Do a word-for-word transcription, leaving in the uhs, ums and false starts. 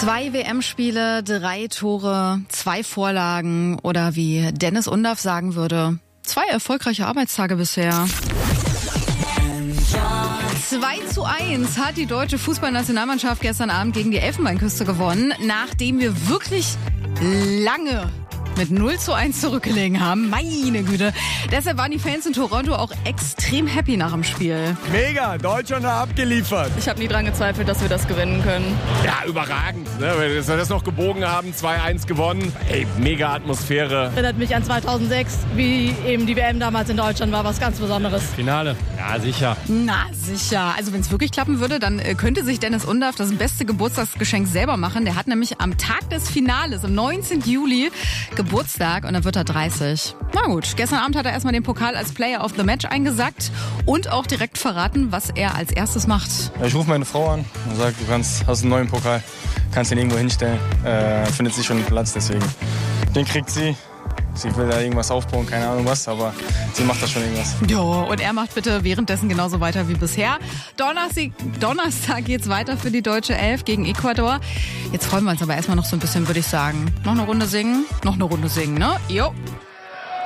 Zwei W M-Spiele, drei Tore, zwei Vorlagen oder wie Dennis Undaff sagen würde, zwei erfolgreiche Arbeitstage bisher. zwei zu eins hat die deutsche Fußballnationalmannschaft gestern Abend gegen die Elfenbeinküste gewonnen, nachdem wir wirklich lange mit null zu eins zurückgelegen haben. Meine Güte. Deshalb waren die Fans in Toronto auch extrem happy nach dem Spiel. Mega, Deutschland hat abgeliefert. Ich habe nie dran gezweifelt, dass wir das gewinnen können. Ja, überragend. Ne? Dass wir das noch gebogen haben, zwei eins gewonnen. Ey, mega Atmosphäre. Erinnert mich an zweitausendsechs, wie eben die W M damals in Deutschland war, was ganz Besonderes. Finale. Ja, sicher. Na, sicher. Also wenn es wirklich klappen würde, dann äh, könnte sich Dennis Undaff das beste Geburtstagsgeschenk selber machen. Der hat nämlich am Tag des Finales, am neunzehnten Juli, Geburtstag und dann wird er dreißig. Na gut, gestern Abend hat er erstmal den Pokal als Player of the Match eingesackt und auch direkt verraten, was er als erstes macht. Ich rufe meine Frau an und sage, du kannst, hast einen neuen Pokal, kannst ihn irgendwo hinstellen. Äh, findet sich schon einen Platz, deswegen. Den kriegt sie. Sie will da irgendwas aufbauen, keine Ahnung was, aber sie macht da schon irgendwas. Ja, und er macht bitte währenddessen genauso weiter wie bisher. Donnerstag, Donnerstag geht's weiter für die deutsche Elf gegen Ecuador. Jetzt freuen wir uns aber erstmal noch so ein bisschen, würde ich sagen. Noch eine Runde singen? Noch eine Runde singen, ne? Jo.